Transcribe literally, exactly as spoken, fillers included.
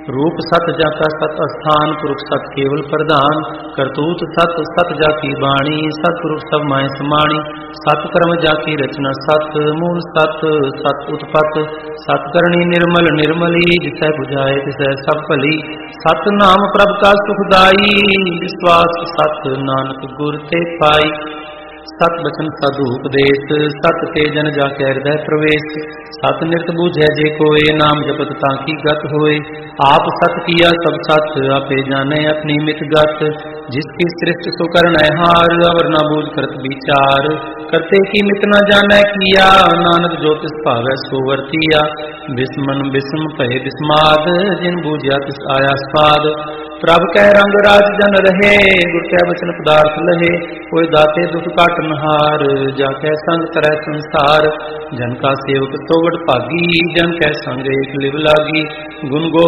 रूप सत जाका सत अस्थान, पुरुष सत केवल प्रधान, करतूत सत सत जाकी बाणी, सतपुरुष सब माय समाणी, सत कर्म जाकी रचना सत, मूल सत सत उत्पत, सत करणी निर्मल निर्मली, जिसै बुझाए तिसै सब भली, सत नाम प्रभ का सुखदाई, विश्वास सत नानक गुर ते पाई, सत बचन साधु उपदेश, सत ते जन जाके हृदय प्रवेश, सत निरत बूझै जे कोय, नाम जपत ताकि गत होए, आप सत किया सब सत, आपे जाने अपनी मित गत, जिसकी सृष्टि सो करनै हार, अवर ना बूझ करत विचार, करते की मित न जानै किया, नानक जो तिस भावै सो वर्तिया, बिस्मन बिस्म भय बिस्माद, जिन बूझया तिस आया स्वाद, प्रभ कै रंग राज जन रहे, गुर कै वचन पदार्थ लहे, कोई दाते दुख काट नहार, जाकै संग तरह संसार, जन का सेवक तोवट भागी, जन कै संग एक लिव लागी, गुण गो